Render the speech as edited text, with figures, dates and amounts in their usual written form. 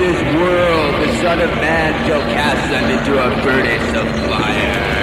this world, the Son of Man shall cast them into a furnace of fire.